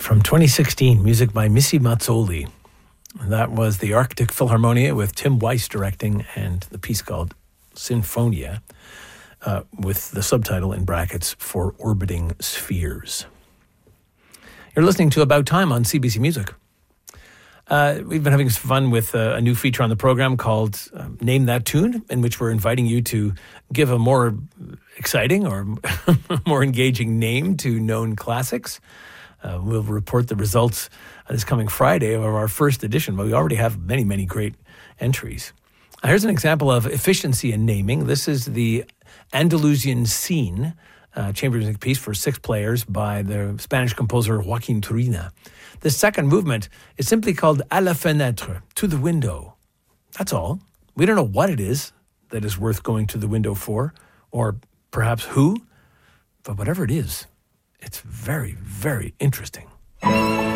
from 2016, music by Missy Mazzoli. That was the Arctic Philharmonia with Tim Weiss directing, and the piece called Sinfonia, with the subtitle in brackets, For Orbiting Spheres. You're listening to About Time on CBC Music. We've been having some fun with a new feature on the program called Name That Tune, in which we're inviting you to give a more exciting or more engaging name to known classics. We'll report the results this coming Friday of our first edition, but we already have many, many great entries. Here's an example of efficiency in naming. This is the Andalusian Scene, chamber music piece for 6 players by the Spanish composer Joaquin Turina. The second movement is simply called À la fenêtre, to the window. That's all. We don't know what it is that is worth going to the window for, or perhaps who, but whatever it is, it's very, very interesting.